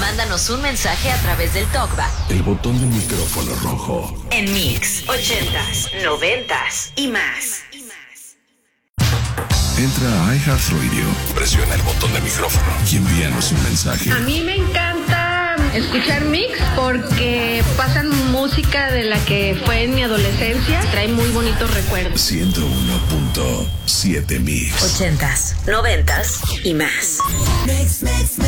Mándanos un mensaje a través del TalkBack. El botón del micrófono rojo. En Mix 80s, 90s y más. Entra a iHeartRadio, presiona el botón del micrófono y envíanos un mensaje. A mí me encanta escuchar Mix porque pasan música de la que fue en mi adolescencia. Trae muy bonitos recuerdos. 101.7 Mix. 80s, 90s y más. Mix.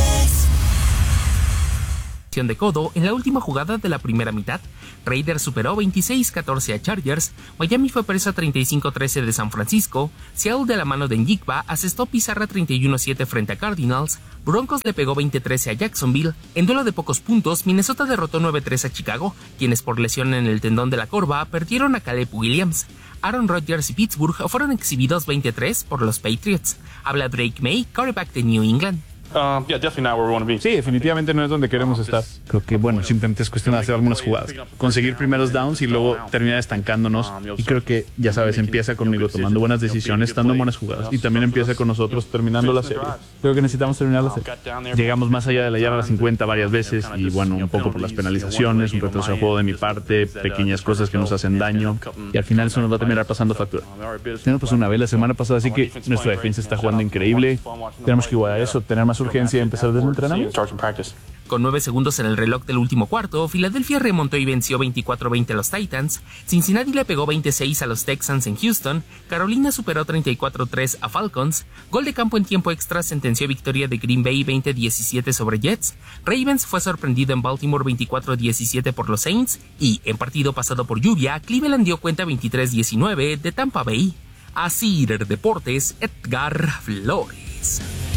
De codo en la última jugada de la primera mitad, Raiders superó 26-14 a Chargers, Miami fue presa 35-13 de San Francisco, Seattle de la mano de Njigba asestó pizarra 31-7 frente a Cardinals, Broncos le pegó 20-13 a Jacksonville, en duelo de pocos puntos, Minnesota derrotó 9-3 a Chicago, quienes por lesión en el tendón de la corva perdieron a Caleb Williams. Aaron Rodgers y Pittsburgh fueron exhibidos 20-3 por los Patriots. Habla Drake May, quarterback de New England. Sí, definitivamente no es donde queremos estar. Creo que, simplemente es cuestión de hacer algunas jugadas. Conseguir primeros downs y luego terminar estancándonos. Y creo que, ya sabes, empieza conmigo tomando buenas decisiones, estando en buenas jugadas. Y también empieza con nosotros terminando la serie. Creo que necesitamos terminar la serie. Llegamos más allá de la yarda 50 varias veces. Y un poco por las penalizaciones, un retroceso de juego de mi parte, pequeñas cosas que nos hacen daño. Y al final eso nos va a terminar pasando factura. Tenemos pasado una vez la semana pasada, así que nuestra defensa está jugando increíble. Tenemos que igualar eso, tener más urgencia y empezar desde el entrenamiento. Con 9 segundos en el reloj del último cuarto, Filadelfia remontó y venció 24-20 a los Titans, Cincinnati le pegó 26 a los Texans en Houston, Carolina superó 34-3 a Falcons, gol de campo en tiempo extra sentenció victoria de Green Bay 20-17 sobre Jets, Ravens fue sorprendido en Baltimore 24-17 por los Saints y, en partido pasado por lluvia, Cleveland dio cuenta 23-19 de Tampa Bay. Así Deportes, Edgar Flores.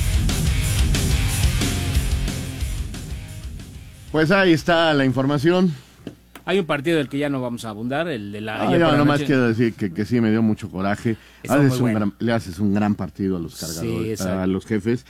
Pues ahí está la información. Hay un partido del que ya no vamos a abundar, el de la... Yo nomás quiero decir que sí me dio mucho coraje. Le haces un gran partido a los cargadores, sí, a los jefes.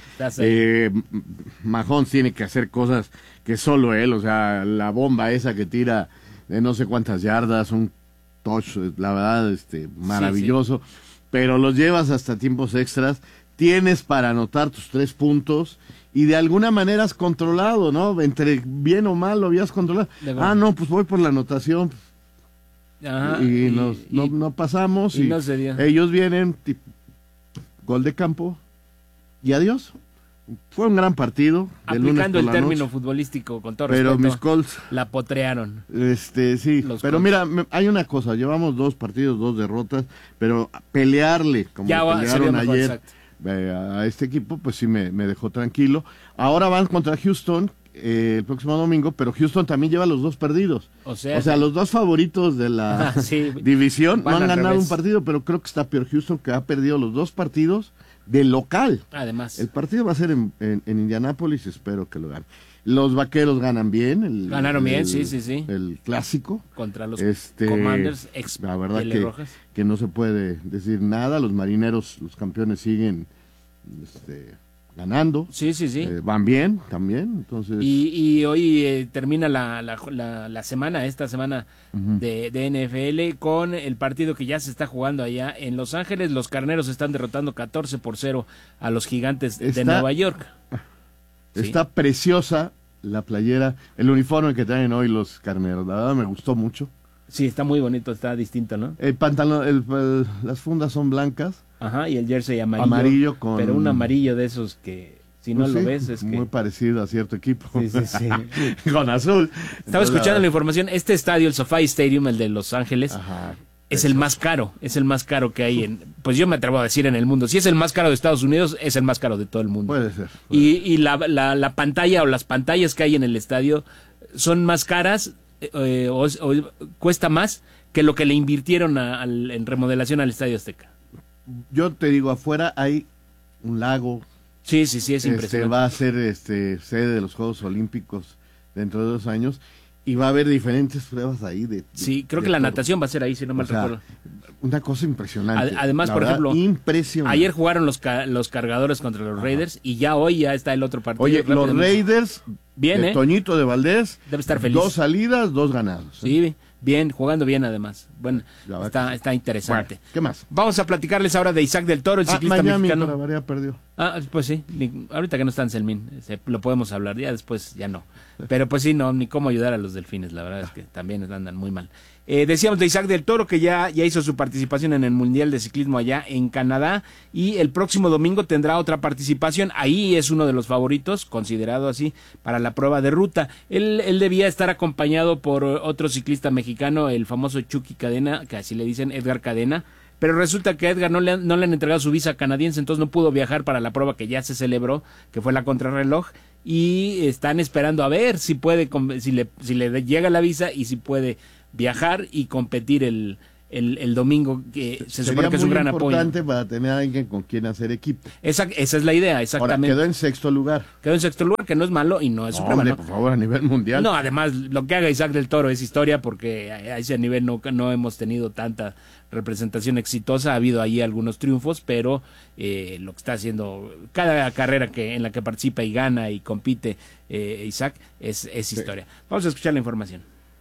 Mahomes tiene que hacer cosas que solo él, o sea, la bomba esa que tira de no sé cuántas yardas, un touch, la verdad, maravilloso. Sí. Pero los llevas hasta tiempos extras, tienes para anotar tus 3 puntos... Y de alguna manera has controlado, ¿no? Entre bien o mal lo habías controlado. Pues voy por la anotación. Ajá, no pasamos. Y no se dio. Ellos vienen, gol de campo, y adiós. Fue un gran partido. Aplicando el término futbolístico, con todo respeto. Pero mis Colts la potrearon. Sí. Pero Colts. Mira, hay una cosa. Llevamos 2 partidos, 2 derrotas, pero pelearle, como ya pelearon ayer... Exacto. A este equipo, pues sí me dejó tranquilo. Ahora van contra Houston el próximo domingo, pero Houston también lleva los 2 perdidos. O sea, los 2 favoritos de la división no han ganado un partido, pero creo que está peor Houston, que ha perdido los 2 partidos de local. Además. El partido va a ser en Indianápolis, espero que lo gane. Los Vaqueros ganan bien. Ganaron bien, sí. El clásico. Contra los Commanders, la verdad que no se puede decir nada. Los Marineros, los campeones, siguen ganando. Sí. Van bien también. Entonces... Y hoy termina la semana, esta semana de NFL, con el partido que ya se está jugando allá en Los Ángeles. Los Carneros están derrotando 14-0 a los Gigantes de Nueva York. Está preciosa la playera, el uniforme que traen hoy los Carneros. La verdad me gustó mucho. Sí, está muy bonito, está distinto, ¿no? El pantalón, las fundas son blancas. Ajá, y el jersey amarillo. Pero un amarillo de esos que, si no lo ves, es muy parecido a cierto equipo. Sí. Con azul. Estaba escuchando la información. Este estadio, el SoFi Stadium, el de Los Ángeles... Ajá. Es el más caro que hay pues yo me atrevo a decir en el mundo. Si es el más caro de Estados Unidos, es el más caro de todo el mundo. Puede ser. Y la pantalla o las pantallas que hay en el estadio son más caras o cuesta más que lo que le invirtieron en remodelación al Estadio Azteca. Yo te digo, afuera hay un lago. Sí, es impresionante. Va a ser sede de los Juegos Olímpicos dentro de 2 años. Y va a haber diferentes pruebas ahí. Creo que la natación va a ser ahí, si no mal recuerdo. Una cosa impresionante. Además, por ejemplo, impresionante. Ayer jugaron los Cargadores contra los Raiders y ya hoy ya está el otro partido. Oye, los Raiders, bien, Toñito de Valdés, debe estar feliz. 2 salidas, 2 ganados. Sí, bien, jugando bien además. Bueno, está interesante. Bueno, ¿qué más? Vamos a platicarles ahora de Isaac del Toro, el ciclista Miami, mexicano. para variar, perdió. Pues sí, ahorita que no está Anselmín, lo podemos hablar, ya después ya no. Pero pues sí, no, ni cómo ayudar a los delfines, la verdad es que también andan muy mal. Decíamos de Isaac del Toro, que ya hizo su participación en el Mundial de Ciclismo allá en Canadá, y el próximo domingo tendrá otra participación. Ahí es uno de los favoritos, considerado así, para la prueba de ruta. Él debía estar acompañado por otro ciclista mexicano, el famoso Chucky Cadena, que así le dicen, Edgar Cadena, pero resulta que a Edgar no le han entregado su visa canadiense, entonces no pudo viajar para la prueba que ya se celebró, que fue la contrarreloj, y están esperando a ver si puede, si le llega la visa y si puede viajar y competir el domingo, que se supone que es un gran apoyo. Sería muy importante para tener a alguien con quien hacer equipo. Esa es la idea, exactamente. Ahora, quedó en sexto lugar. Que no es malo y no es un problema. Por favor, a nivel mundial. No, además, lo que haga Isaac del Toro es historia, porque a ese nivel no hemos tenido tanta representación exitosa. Ha habido ahí algunos triunfos, pero lo que está haciendo cada carrera en la que participa y gana y compite Isaac es historia. Vamos a escuchar la información.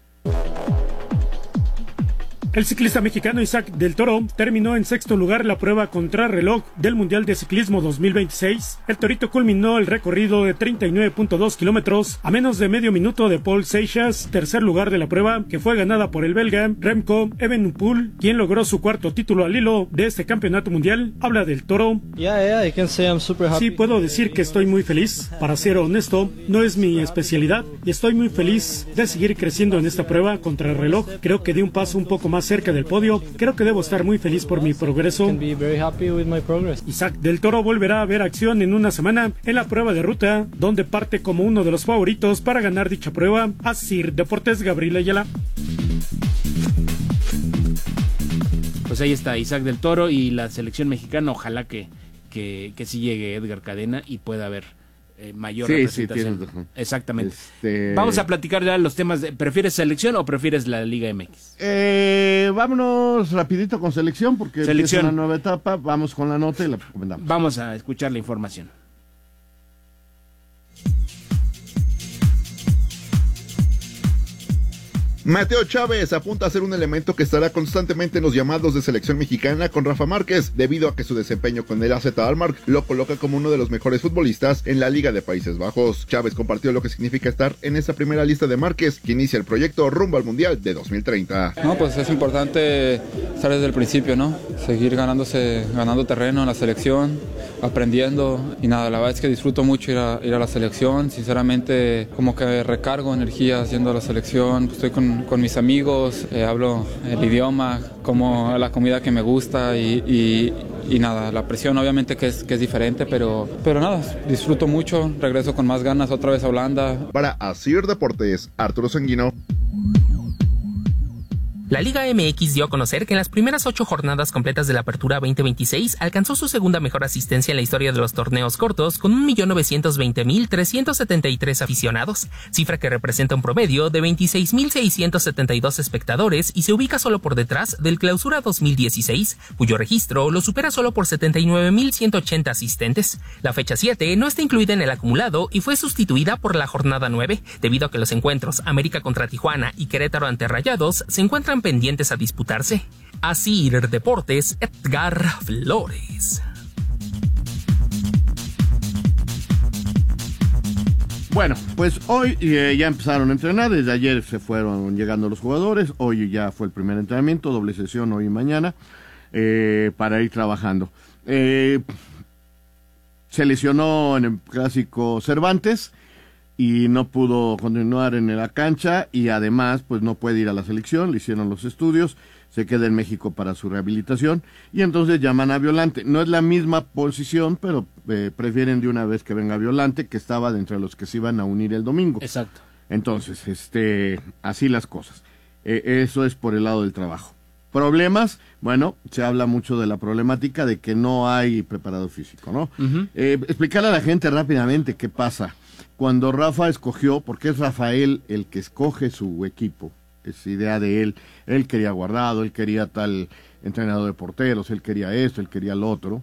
El ciclista mexicano Isaac del Toro terminó en sexto lugar la prueba contrarreloj del Mundial de Ciclismo 2026. El torito culminó el recorrido de 39.2 kilómetros a menos de medio minuto de Paul Seixas, tercer lugar de la prueba, que fue ganada por el belga Remco Evenepoel, quien logró su cuarto título al hilo de este campeonato mundial. Habla del Toro. Sí, puedo decir que estoy muy feliz. Para ser honesto, no es mi especialidad y estoy muy feliz de seguir creciendo en esta prueba contrarreloj. Creo que di un paso un poco más cerca del podio. Creo que debo estar muy feliz por mi progreso. Isaac del Toro volverá a ver acción en una semana en la prueba de ruta, donde parte como uno de los favoritos para ganar dicha prueba. Asir Deportes, Gabriel Ayala. Pues ahí está Isaac del Toro y la selección mexicana. Ojalá que sí llegue Edgar Cadena y pueda haber mayor representación. Sí, tienes. Exactamente. Vamos a platicar ya los temas. ¿Prefieres selección o prefieres la Liga MX? Vámonos rapidito con selección, porque es una nueva etapa. Vamos con la nota y la comentamos. Vamos a escuchar la información. Mateo Chávez apunta a ser un elemento que estará constantemente en los llamados de selección mexicana con Rafa Márquez, debido a que su desempeño con el AZ Alkmaar lo coloca como uno de los mejores futbolistas en la Liga de Países Bajos. Chávez compartió lo que significa estar en esa primera lista de Márquez, que inicia el proyecto rumbo al Mundial de 2030. No, pues es importante estar desde el principio, ¿no? Seguir ganando terreno en la selección, aprendiendo, y nada, la verdad es que disfruto mucho ir a la selección. Sinceramente, como que recargo energía yendo a la selección. Estoy con mis amigos, hablo el idioma, como la comida que me gusta y nada, la presión obviamente que es diferente, pero nada, disfruto mucho, regreso con más ganas otra vez a Holanda. Para Asir Deportes, Arturo Sanguino. La Liga MX dio a conocer que en las primeras 8 jornadas completas de la Apertura 2026 alcanzó su segunda mejor asistencia en la historia de los torneos cortos, con 1.920.373 aficionados, cifra que representa un promedio de 26.672 espectadores y se ubica solo por detrás del Clausura 2016, cuyo registro lo supera solo por 79.180 asistentes. La fecha 7 no está incluida en el acumulado y fue sustituida por la jornada 9, debido a que los encuentros América contra Tijuana y Querétaro ante Rayados se encuentran pendientes a disputarse. Asir Deportes, Edgar Flores. Bueno, pues hoy ya empezaron a entrenar, desde ayer se fueron llegando los jugadores, hoy ya fue el primer entrenamiento, doble sesión hoy y mañana, para ir trabajando. Se lesionó en el clásico Cervantes y no pudo continuar en la cancha, y además pues no puede ir a la selección, le hicieron los estudios, se queda en México para su rehabilitación, y entonces llaman a Violante. No es la misma posición, pero prefieren de una vez que venga Violante, que estaba de entre los que se iban a unir el domingo. Exacto. Entonces, así las cosas. Eso es por el lado del trabajo. Problemas, bueno, se habla mucho de la problemática de que no hay preparado físico, ¿no? Uh-huh. Explicarle a la gente rápidamente qué pasa. Cuando Rafa escogió, porque es Rafael el que escoge su equipo, es idea de él quería Guardado, él quería tal entrenador de porteros, él quería esto, él quería lo otro,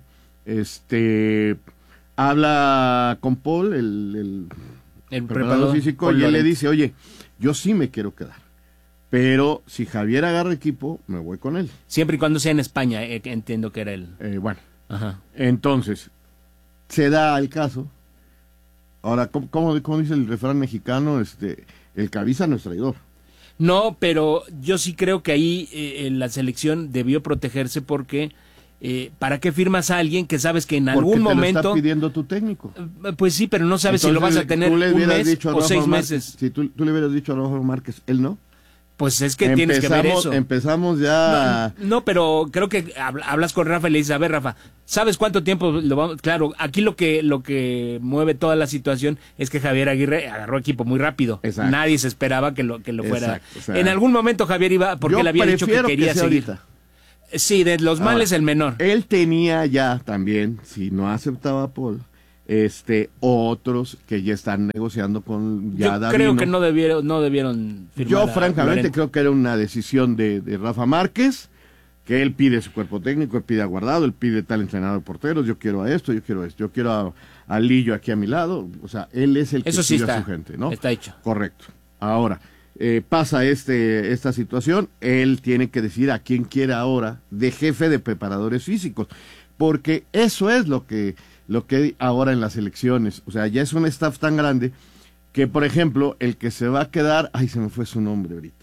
habla con Paul, el preparador físico, y él le dice, oye, yo sí me quiero quedar, Pero si Javier agarra equipo, me voy con él. Siempre y cuando sea en España, entiendo que era él. Bueno, ajá. Entonces, se da el caso. Ahora, ¿cómo dice el refrán mexicano? El que avisa no es traidor. No, pero yo sí creo que ahí la selección debió protegerse porque ¿para qué firmas a alguien que sabes que en algún momento... Porque te lo está pidiendo tu técnico. Pues sí, pero no sabes si lo vas a tener un mes o 6 meses. Si tú le hubieras dicho a Rafa Márquez, él no. Pues es que tienes que ver eso. Empezamos ya... No, pero creo que hablas con Rafa y le dices, a ver, Rafa, ¿sabes cuánto tiempo lo vamos...? Claro, aquí lo que mueve toda la situación es que Javier Aguirre agarró equipo muy rápido. Exacto. Nadie se esperaba que lo fuera. Exacto, o sea, en algún momento Javier iba, porque él había dicho que quería seguir. Ahorita. Sí, de los males el menor. Él tenía ya también, si no aceptaba a Paul, otros que ya están negociando con ya Davino. Creo que no debieron firmar. Yo francamente creo que era una decisión de Rafa Márquez, que él pide su cuerpo técnico, él pide a Guardado, él pide tal entrenador de porteros, yo quiero a esto, yo quiero a Lillo aquí a mi lado, o sea, él es el que eso sí pide a su gente, ¿no? Está hecho. Correcto. Ahora, pasa esta situación, él tiene que decidir a quién quiere ahora de jefe de preparadores físicos, porque eso es lo que hay ahora en las elecciones, o sea, ya es un staff tan grande que, por ejemplo, el que se va a quedar, ay, se me fue su nombre ahorita,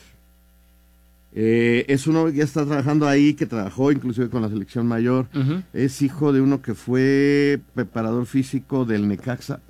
es uno que ya está trabajando ahí, que trabajó inclusive con la selección mayor, es hijo de uno que fue preparador físico del Necaxa,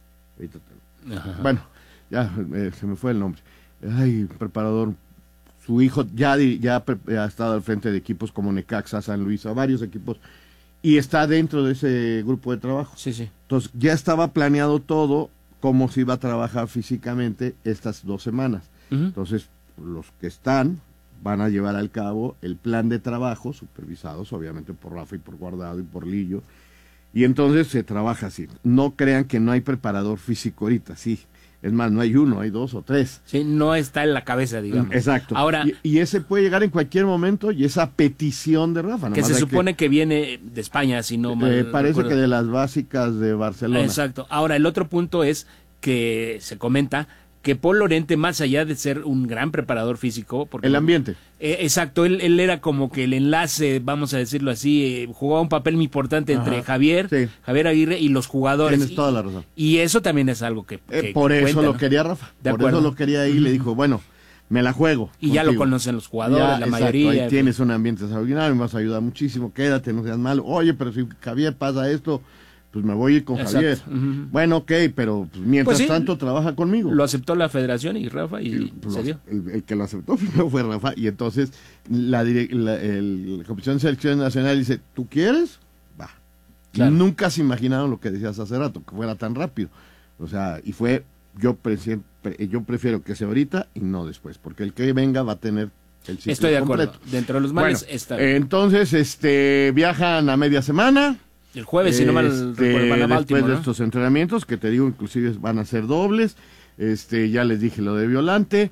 bueno, ya se me fue el nombre, ay, preparador, su hijo ya ha estado al frente de equipos como Necaxa, San Luis, a varios equipos, y está dentro de ese grupo de trabajo. Sí, sí. Entonces, ya estaba planeado todo, cómo se iba a trabajar físicamente estas 2 semanas. Entonces, los que están van a llevar al cabo el plan de trabajo, supervisados obviamente por Rafa y por Guardado y por Lillo, y entonces se trabaja así. No crean que no hay preparador físico ahorita, sí. Es más, no hay uno, hay 2 o 3. Sí, no está en la cabeza, digamos. Exacto. Ahora, y ese puede llegar en cualquier momento, y esa petición de Rafa. Que se supone que viene de España, si no mal parece recuerdo. Que de las básicas de Barcelona. Exacto. Ahora, el otro punto es que se comenta que Paul Lorente, más allá de ser un gran preparador físico... Porque, el ambiente. Exacto, él era como que el enlace, vamos a decirlo así, jugaba un papel muy importante entre Javier Aguirre y los jugadores. Tienes toda la razón. Y eso también es algo que por eso cuenta, lo ¿no? quería Rafa, eso lo quería ahí, le dijo, bueno, me la juego. Y ya lo conocen los jugadores, la mayoría. Ahí tienes un ambiente extraordinario, me vas a ayudar muchísimo, quédate, no seas malo. Oye, pero si Javier pasa esto... pues me voy a ir con Javier. Bueno, ok, pero mientras tanto trabaja conmigo. Lo aceptó la federación y Rafa y se dio. El que lo aceptó primero fue Rafa, y entonces la Comisión de Selección Nacional dice, ¿tú quieres? Va. Claro. Nunca se imaginaron lo que decías hace rato, que fuera tan rápido. O sea, y fue, yo prefiero que sea ahorita y no después, porque el que venga va a tener el ciclo Estoy de completo. acuerdo. Dentro de los males está bien. Entonces, viajan a media semana. El jueves, si no mal recuerdo, van a Baltimore, después de ¿no? estos entrenamientos, que te digo, inclusive van a ser dobles, ya les dije lo de Violante,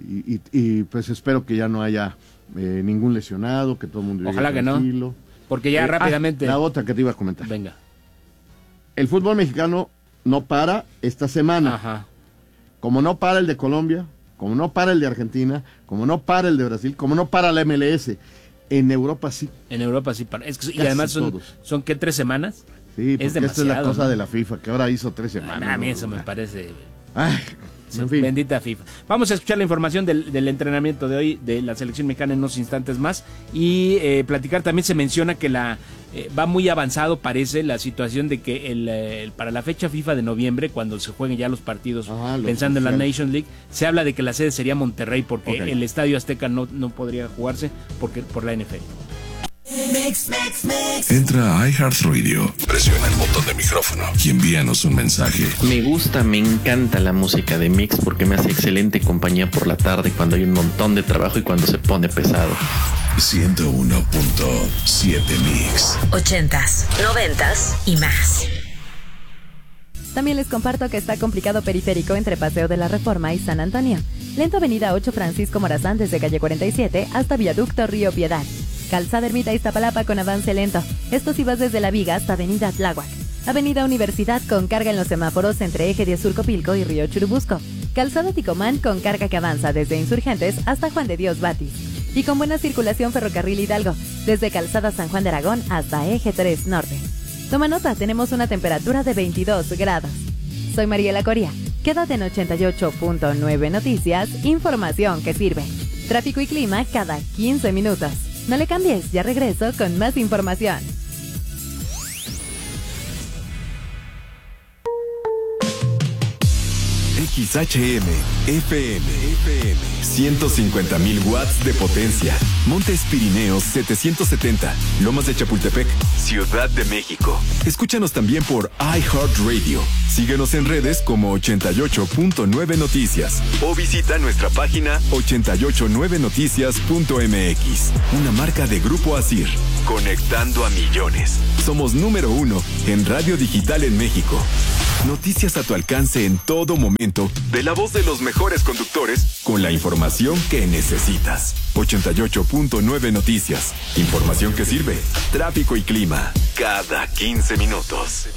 y pues espero que ya no haya ningún lesionado, que todo el mundo llegue ojalá tranquilo. Que no, porque ya rápidamente... la otra que te iba a comentar. Venga. El fútbol mexicano no para esta semana. Como no para el de Colombia, como no para el de Argentina, como no para el de Brasil, como no para la MLS. En Europa sí. En Europa sí. Y además son ¿qué? 3 semanas. Sí, porque esta es la cosa, ¿no?, de la FIFA, que ahora hizo 3 semanas. A mí eso me parece... Ay, en fin. Bendita FIFA. Vamos a escuchar la información del entrenamiento de hoy de la selección mexicana en unos instantes más. Y platicar, también se menciona que va muy avanzado, parece, la situación de que para la fecha FIFA de noviembre, cuando se jueguen ya los partidos, pensando en la Nations League, se habla de que la sede sería Monterrey, porque el Estadio Azteca no podría jugarse por la NFL. Entra a iHeartRadio, presiona el botón de micrófono y envíanos un mensaje. Me encanta la música de Mix porque me hace excelente compañía por la tarde cuando hay un montón de trabajo y cuando se pone pesado. 101.7 Mix. 80s, 90s y más. También les comparto que está complicado periférico entre Paseo de la Reforma y San Antonio. Lento avenida 8 Francisco Morazán desde calle 47 hasta viaducto Río Piedad. Calzada Ermita Iztapalapa con avance lento. Esto si vas desde La Viga hasta avenida Tláhuac. Avenida Universidad con carga en los semáforos entre Eje de Surcopilco y Río Churubusco. Calzado Ticomán con carga que avanza desde Insurgentes hasta Juan de Dios Batis. Y con buena circulación Ferrocarril Hidalgo, desde Calzada San Juan de Aragón hasta Eje 3 Norte. Toma nota, tenemos una temperatura de 22 grados. Soy Mariela Coria. Quédate en 88.9 Noticias, información que sirve. Tráfico y clima cada 15 minutos. No le cambies, ya regreso con más información. XHM FM 150.000 watts de potencia. Montes Pirineos 770, Lomas de Chapultepec, Ciudad de México. Escúchanos también por iHeartRadio. Síguenos en redes como 88.9 Noticias o visita nuestra página 889noticias.mx. Una marca de Grupo Asir, conectando a millones. Somos número 1 en radio digital en México. Noticias a tu alcance en todo momento, de la voz de los mejores conductores, con la información que necesitas. 88.9 Noticias. Información que sirve. Tráfico y clima. Cada 15 minutos.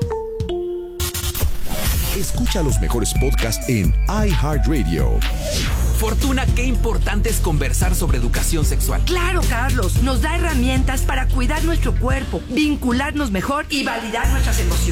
Escucha los mejores podcasts en iHeartRadio. Fortuna, qué importante es conversar sobre educación sexual. Claro, Carlos, nos da herramientas para cuidar nuestro cuerpo, vincularnos mejor y validar nuestras emociones.